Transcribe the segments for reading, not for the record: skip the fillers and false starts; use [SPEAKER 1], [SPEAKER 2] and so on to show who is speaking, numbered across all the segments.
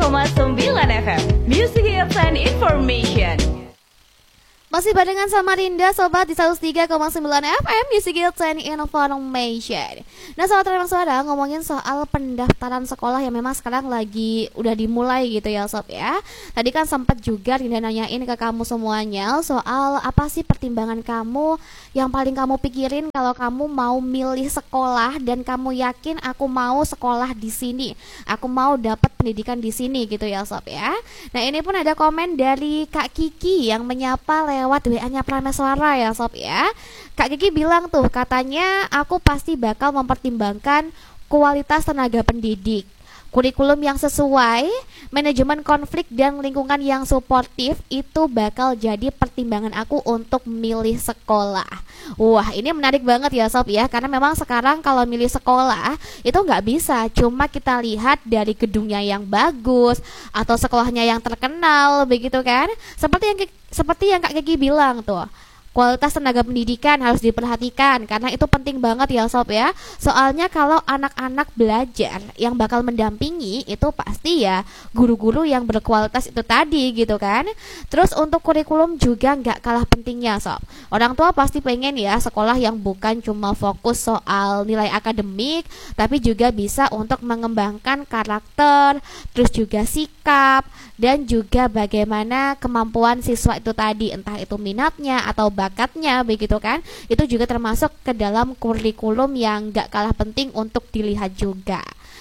[SPEAKER 1] FM Music Hits and Information.
[SPEAKER 2] Masih barengan sama Rinda Sobat di 103,9 FM Music Hits and Information. Nah sobat Remang Suara, ngomongin soal pendaftaran sekolah yang memang sekarang lagi udah dimulai gitu ya Sob ya. Tadi kan sempat juga Rinda nanyain ke kamu semuanya soal apa sih pertimbangan kamu yang paling kamu pikirin kalau kamu mau milih sekolah dan kamu yakin aku mau sekolah di sini, aku mau dapat pendidikan di sini gitu ya Sob ya. Nah ini pun ada komen dari Kak Kiki yang menyapa lewat WA-nya Prameswara ya Sob ya. Kak Kiki bilang tuh, katanya aku pasti bakal mempertimbangkan kualitas tenaga pendidik, kurikulum yang sesuai, manajemen konflik dan lingkungan yang suportif itu bakal jadi pertimbangan aku untuk milih sekolah. Wah ini menarik banget ya Sob ya, karena memang sekarang kalau milih sekolah itu nggak bisa cuma kita lihat dari gedungnya yang bagus atau sekolahnya yang terkenal begitu kan. Seperti yang Kak Kiki bilang tuh, kualitas tenaga pendidikan harus diperhatikan karena itu penting banget ya Sob ya. Soalnya kalau anak-anak belajar yang bakal mendampingi itu pasti ya guru-guru yang berkualitas itu tadi gitu kan. Terus untuk kurikulum juga nggak kalah pentingnya Sob. Orang tua pasti pengen ya sekolah yang bukan cuma fokus soal nilai akademik, tapi juga bisa untuk mengembangkan karakter, terus juga sikap, dan juga bagaimana kemampuan siswa itu tadi, entah itu minatnya atau bakatnya begitu kan. Itu juga termasuk ke dalam kurikulum yang gak kalah penting untuk dilihat juga.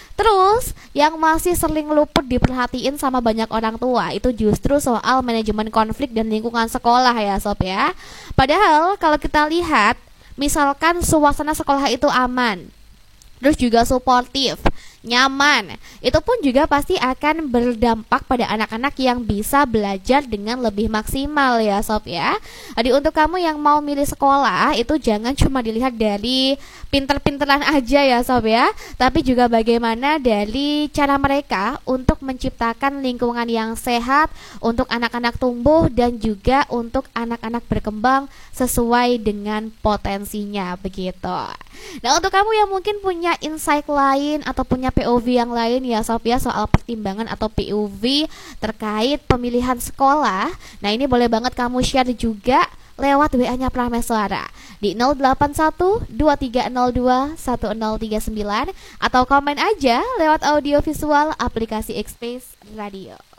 [SPEAKER 2] Terus yang masih sering luput diperhatiin sama banyak orang tua itu justru soal manajemen konflik dan lingkungan sekolah ya Sob ya. Padahal kalau kita lihat misalkan suasana sekolah itu aman, terus juga suportif, nyaman, itu pun juga pasti akan berdampak pada anak-anak yang bisa belajar dengan lebih maksimal ya Sob ya. Jadi untuk kamu yang mau milih sekolah itu jangan cuma dilihat dari pinter-pinteran aja ya Sob ya, tapi juga bagaimana dari cara mereka untuk menciptakan lingkungan yang sehat untuk anak-anak tumbuh dan juga untuk anak-anak berkembang sesuai dengan potensinya begitu. Nah untuk kamu yang mungkin punya insight lain atau punya POV yang lain ya Sob ya soal pertimbangan atau POV terkait pemilihan sekolah, nah ini boleh banget kamu share juga lewat WA-nya Prameswara di 081230210039 atau komen aja lewat audio visual aplikasi X-Space Radio.